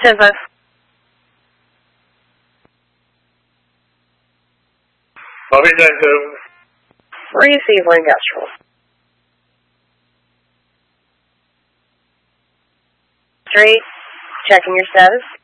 Scissor. Copy 9-2. Receive Lancaster. 3, checking your status.